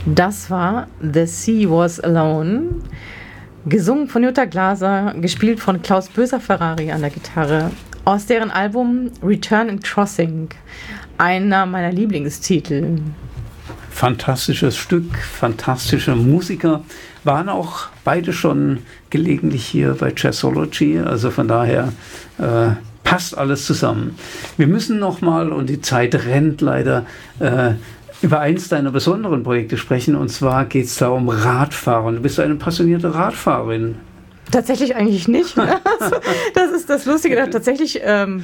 Das war The Sea Was Alone, gesungen von Jutta Glaser, gespielt von Klaus Böser-Ferrari an der Gitarre, aus deren Album Return and Crossing, einer meiner Lieblingstitel. Fantastisches Stück, fantastische Musiker, waren auch beide schon gelegentlich hier bei Jazzology, also von daher passt alles zusammen. Wir müssen nochmal, und die Zeit rennt leider, über eins deiner besonderen Projekte sprechen, und zwar geht es da um Radfahren. Du bist eine passionierte Radfahrerin. Tatsächlich eigentlich nicht. Das ist das Lustige. Tatsächlich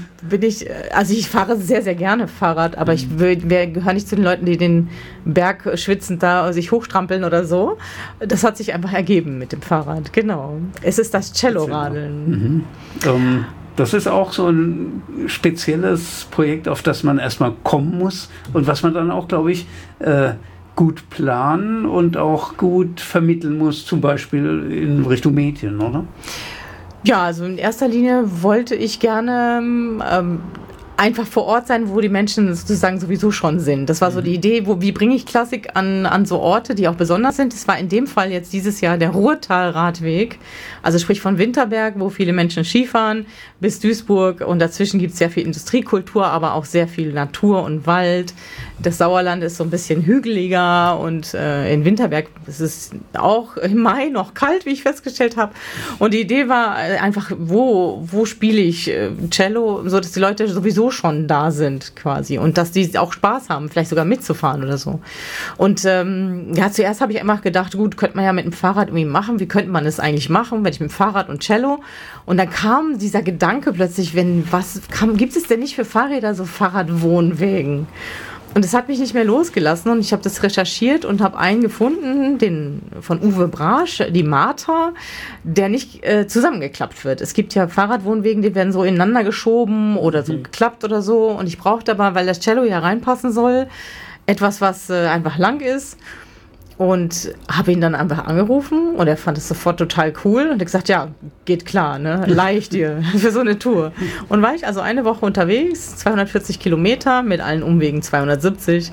ich fahre sehr, sehr gerne Fahrrad, aber ich gehöre nicht zu den Leuten, die den Berg schwitzend da sich hochstrampeln oder so. Das hat sich einfach ergeben mit dem Fahrrad, genau. Es ist das Cello-Radeln. Das ist auch so ein spezielles Projekt, auf das man erstmal kommen muss und was man dann auch, glaube ich, gut planen und auch gut vermitteln muss, zum Beispiel in Richtung Medien, oder? Ja, also in erster Linie wollte ich gerne einfach vor Ort sein, wo die Menschen sozusagen sowieso schon sind. Das war so die Idee, wie bringe ich Klassik an so Orte, die auch besonders sind. Das war in dem Fall jetzt dieses Jahr der Ruhrtal-Radweg, also sprich von Winterberg, wo viele Menschen Skifahren, bis Duisburg, und dazwischen gibt es sehr viel Industriekultur, aber auch sehr viel Natur und Wald. Das Sauerland ist so ein bisschen hügeliger und in Winterberg ist es auch im Mai noch kalt, wie ich festgestellt habe. Und die Idee war einfach, wo spiele ich Cello, so dass die Leute sowieso schon da sind quasi und dass die auch Spaß haben, vielleicht sogar mitzufahren oder so. Und zuerst habe ich einfach gedacht, gut, könnte man ja mit dem Fahrrad irgendwie machen. Wie könnte man das eigentlich machen, wenn ich mit dem Fahrrad und Cello? Und dann kam dieser Gedanke plötzlich, gibt es denn nicht für Fahrräder so Fahrradwohnwegen? Und das hat mich nicht mehr losgelassen und ich habe das recherchiert und habe einen gefunden, den von Uwe Brasch, die Martha, der nicht zusammengeklappt wird. Es gibt ja Fahrradwohnwegen, die werden so ineinander geschoben oder so geklappt oder so, und ich brauchte aber, weil das Cello ja reinpassen soll, etwas, was einfach lang ist. Und habe ihn dann einfach angerufen und er fand es sofort total cool und hat gesagt, ja, geht klar, ne, leih ich dir für so eine Tour. Und war ich also eine Woche unterwegs, 240 Kilometer, mit allen Umwegen 270,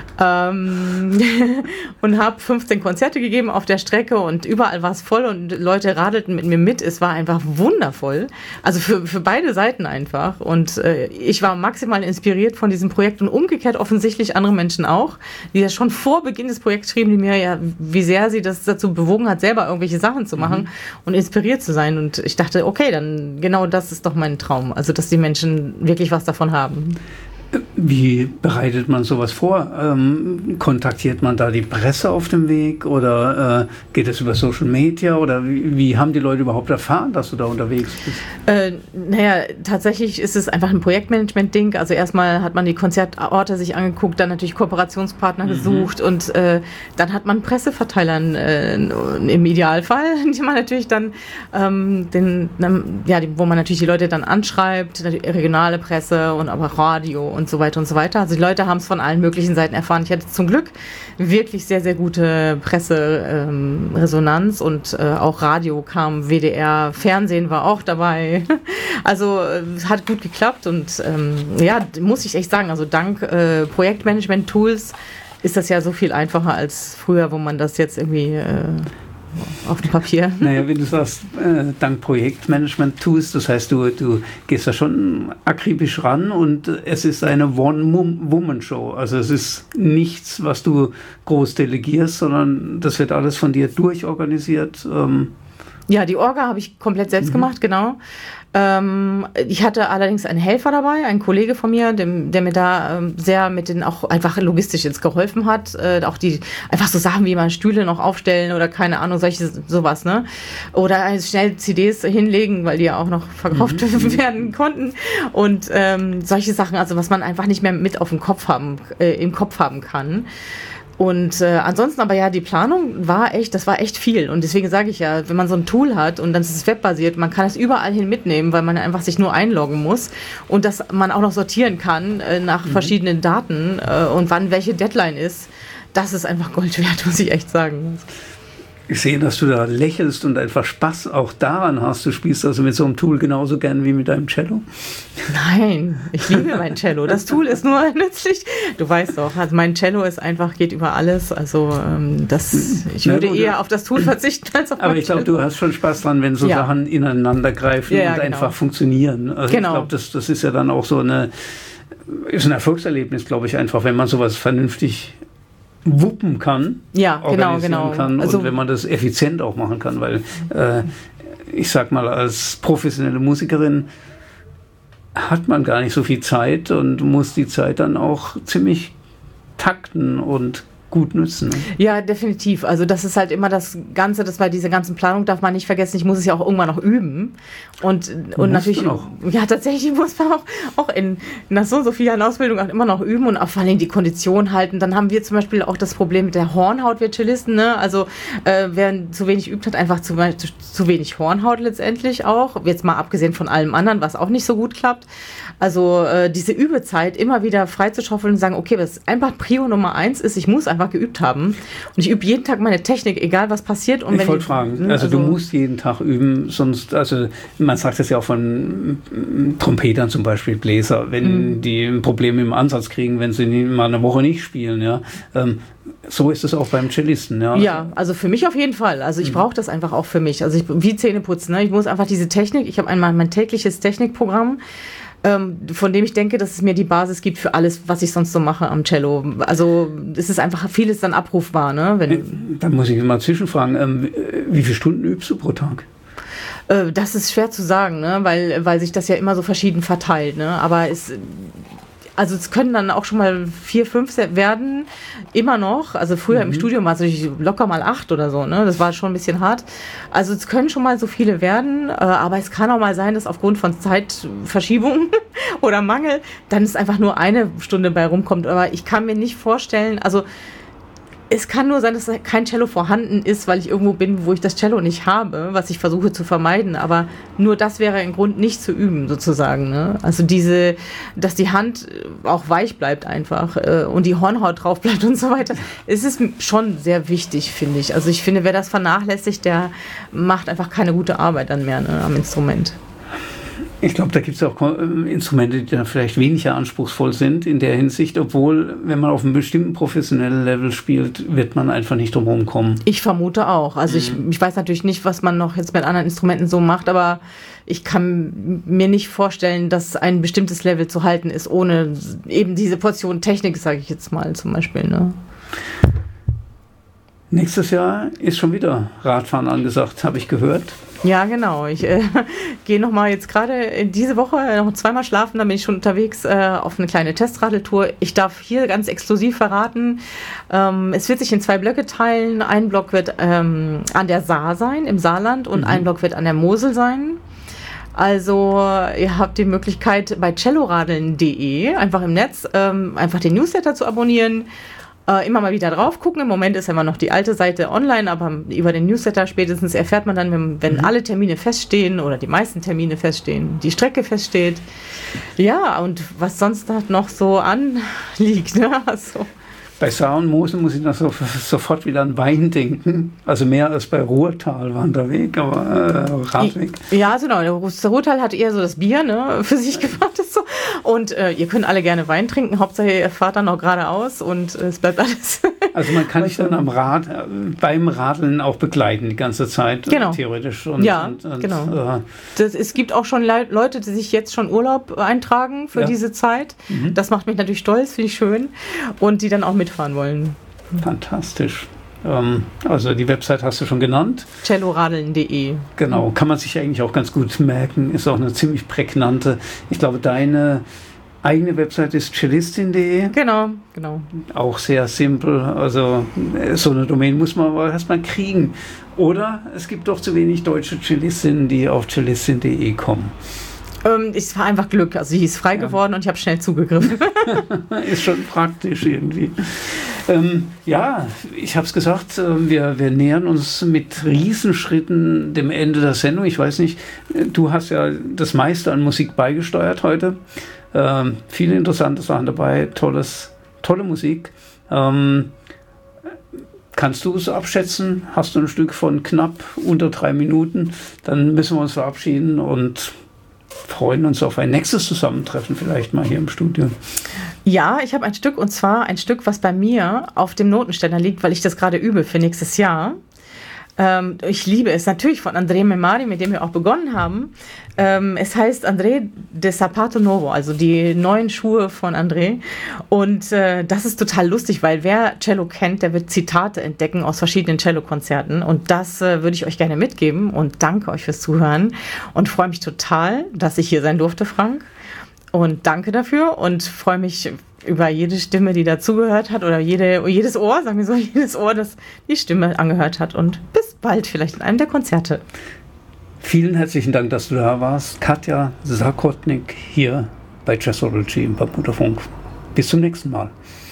und habe 15 Konzerte gegeben auf der Strecke und überall war es voll und Leute radelten mit mir mit. Es war einfach wundervoll, also für beide Seiten einfach, und ich war maximal inspiriert von diesem Projekt und umgekehrt offensichtlich andere Menschen auch, die ja schon vor Beginn des Projekts schrieben, die mir wie sehr sie das dazu bewogen hat, selber irgendwelche Sachen zu machen und inspiriert zu sein. Und ich dachte, okay, dann genau das ist doch mein Traum. Also, dass die Menschen wirklich was davon haben. Wie bereitet man sowas vor? Kontaktiert man da die Presse auf dem Weg oder geht es über Social Media oder wie haben die Leute überhaupt erfahren, dass du da unterwegs bist? Tatsächlich ist es einfach ein Projektmanagement-Ding. Also erstmal hat man die Konzertorte sich angeguckt, dann natürlich Kooperationspartner gesucht und dann hat man Presseverteilern im Idealfall, die man natürlich dann wo man natürlich die Leute dann anschreibt, regionale Presse und aber Radio und so weiter und so weiter. Also die Leute haben es von allen möglichen Seiten erfahren. Ich hatte zum Glück wirklich sehr, sehr gute Presseresonanz und auch Radio kam, WDR, Fernsehen war auch dabei. Also es hat gut geklappt und muss ich echt sagen, also dank Projektmanagement-Tools ist das ja so viel einfacher als früher, wo man das jetzt irgendwie auf dem Papier. Naja, wenn du sagst, dank Projektmanagement-Tools, das heißt, du gehst da schon akribisch ran und es ist eine One-Woman-Show. Also es ist nichts, was du groß delegierst, sondern das wird alles von dir durchorganisiert. Ja, die Orga habe ich komplett selbst gemacht, genau. Ich hatte allerdings einen Helfer dabei, einen Kollege von mir, der mir da sehr mit den auch einfach logistisch jetzt geholfen hat. Auch die einfach so Sachen wie mal Stühle noch aufstellen oder keine Ahnung, sowas, ne? Oder schnell CDs hinlegen, weil die ja auch noch verkauft werden konnten. Und solche Sachen, also was man einfach nicht mehr mit im Kopf haben kann. Und ansonsten aber ja, die Planung das war echt viel. Und deswegen sage ich ja, wenn man so ein Tool hat und dann ist es webbasiert, man kann es überall hin mitnehmen, weil man einfach sich nur einloggen muss und dass man auch noch sortieren kann nach verschiedenen Daten und wann welche Deadline ist, das ist einfach Gold wert, muss ich echt sagen. Ich sehe, dass du da lächelst und einfach Spaß auch daran hast. Du spielst also mit so einem Tool genauso gern wie mit deinem Cello? Nein, ich liebe mein Cello. Das Tool ist nur nützlich. Du weißt doch, also mein Cello ist einfach, geht über alles. Also ich würde eher auf das Tool verzichten als auf mein Cello. Aber ich glaube, du hast schon Spaß dran, wenn so Sachen ineinander greifen und einfach funktionieren. Also ich glaube, das ist ja dann auch so ist ein Erfolgserlebnis, glaube ich, einfach, wenn man sowas vernünftig wuppen kann, organisieren kann und wenn man das effizient auch machen kann, weil ich sag mal, als professionelle Musikerin hat man gar nicht so viel Zeit und muss die Zeit dann auch ziemlich takten und gut nutzen. Ja, definitiv. Also das ist halt immer das Ganze, das bei dieser ganzen Planung darf man nicht vergessen, ich muss es ja auch irgendwann noch üben. Und natürlich, ja, tatsächlich muss man auch nach so vielen Jahren Ausbildung auch immer noch üben und auch vor allem die Kondition halten. Dann haben wir zum Beispiel auch das Problem mit der Hornhaut, wir Cellisten, ne? Also wer zu wenig übt, hat einfach zu wenig Hornhaut letztendlich auch. Jetzt mal abgesehen von allem anderen, was auch nicht so gut klappt. Also diese Übezeit immer wieder freizuschaufeln und sagen, okay, was einfach Prio Nummer 1 ist, ich muss einfach geübt haben. Und ich übe jeden Tag meine Technik, egal was passiert. Und ich wollte fragen, also du musst jeden Tag üben, sonst, also man sagt das ja auch von Trompetern zum Beispiel, Bläser, wenn die ein Problem im Ansatz kriegen, wenn sie mal eine Woche nicht spielen, ja. So ist es auch beim Cellisten, ja. Ja, also für mich auf jeden Fall. Also ich brauche das einfach auch für mich. Also wie Zähne putzen, ne? Ich muss einfach diese Technik, ich habe einmal mein tägliches Technikprogramm, von dem ich denke, dass es mir die Basis gibt für alles, was ich sonst so mache am Cello. Also es ist einfach vieles dann abrufbar. Ne? Da muss ich mal zwischenfragen, wie viele Stunden übst du pro Tag? Das ist schwer zu sagen, ne? weil sich das ja immer so verschieden verteilt. Ne? Aber es können dann auch schon mal 4, 5 werden, immer noch. Also früher im Studium war es locker mal 8 oder so, ne? Das war schon ein bisschen hart. Also es können schon mal so viele werden, aber es kann auch mal sein, dass aufgrund von Zeitverschiebung oder Mangel dann ist einfach nur 1 Stunde bei rumkommt. Aber ich kann mir nicht vorstellen, also es kann nur sein, dass kein Cello vorhanden ist, weil ich irgendwo bin, wo ich das Cello nicht habe, was ich versuche zu vermeiden. Aber nur das wäre ein Grund, nicht zu üben, sozusagen. Ne? Also dass die Hand auch weich bleibt einfach und die Hornhaut drauf bleibt und so weiter. Es ist schon sehr wichtig, finde ich. Also ich finde, wer das vernachlässigt, der macht einfach keine gute Arbeit dann mehr, ne, am Instrument. Ich glaube, da gibt es auch Instrumente, die dann vielleicht weniger anspruchsvoll sind in der Hinsicht, obwohl, wenn man auf einem bestimmten professionellen Level spielt, wird man einfach nicht drum herum kommen. Ich vermute auch. Also ich weiß natürlich nicht, was man noch jetzt mit anderen Instrumenten so macht, aber ich kann mir nicht vorstellen, dass ein bestimmtes Level zu halten ist, ohne eben diese Portion Technik, sage ich jetzt mal zum Beispiel. Ne? Nächstes Jahr ist schon wieder Radfahren angesagt, habe ich gehört. Ja, genau. Ich gehe nochmal jetzt gerade diese Woche noch 2-mal schlafen, dann bin ich schon unterwegs auf eine kleine Testradeltour. Ich darf hier ganz exklusiv verraten, es wird sich in 2 Blöcke teilen. Ein Block wird an der Saar sein, im Saarland, und ein Block wird an der Mosel sein. Also ihr habt die Möglichkeit bei celloradeln.de, einfach im Netz, einfach den Newsletter zu abonnieren. Immer mal wieder drauf gucken. Im Moment ist immer noch die alte Seite online, aber über den Newsletter spätestens erfährt man dann, wenn alle Termine feststehen oder die meisten Termine feststehen, die Strecke feststeht. Ja, und was sonst noch so anliegt. Ne? Also. Bei Saar und Mosel muss ich noch sofort wieder an Wein denken. Also mehr als bei Ruhrtal Wanderweg, aber Radweg. Ja, genau. Der Ruhrtal hat eher so das Bier, ne, für sich gefahren. So. Und ihr könnt alle gerne Wein trinken. Hauptsache ihr fahrt dann noch geradeaus und es bleibt alles. Also man kann dich dann am beim Radeln auch begleiten die ganze Zeit, genau. Theoretisch. Genau. Es gibt auch schon Leute, die sich jetzt schon Urlaub eintragen für diese Zeit. Das macht mich natürlich stolz, finde ich schön. Und die dann auch mitfahren wollen. Fantastisch. Also die Website hast du schon genannt. celloradeln.de. Genau, kann man sich eigentlich auch ganz gut merken. Ist auch eine ziemlich prägnante. Ich glaube, deine eigene Website ist cellistin.de. Genau. Auch sehr simpel. Also so eine Domain muss man aber erstmal kriegen. Oder es gibt doch zu wenig deutsche Cellistinnen, die auf cellistin.de kommen. Es war einfach Glück. Also sie ist frei geworden und ich habe schnell zugegriffen. Ist schon praktisch irgendwie. Ja, ich habe es gesagt, wir nähern uns mit Riesenschritten dem Ende der Sendung. Ich weiß nicht, du hast ja das meiste an Musik beigesteuert heute. Viele interessante Sachen dabei, tolle Musik. Kannst du es abschätzen? Hast du ein Stück von knapp unter 3 Minuten? Dann müssen wir uns verabschieden und freuen uns auf ein nächstes Zusammentreffen, vielleicht mal hier im Studio. Ja, ich habe ein Stück, und zwar ein Stück, was bei mir auf dem Notenständer liegt, weil ich das gerade übe für nächstes Jahr. Ich liebe es natürlich von André Memari, mit dem wir auch begonnen haben. Es heißt André de Zapato Novo, also die neuen Schuhe von André. Und das ist total lustig, weil wer Cello kennt, der wird Zitate entdecken aus verschiedenen Cello-Konzerten. Und das würde ich euch gerne mitgeben und danke euch fürs Zuhören und freue mich total, dass ich hier sein durfte, Frank. Und danke dafür und freue mich über jede Stimme, die dazugehört hat oder jedes Ohr, sagen wir so, jedes Ohr, das die Stimme angehört hat. Und bis bald vielleicht in einem der Konzerte. Vielen herzlichen Dank, dass du da warst. Katja Sakotnik hier bei Jazzology im Bermuda Funk. Bis zum nächsten Mal.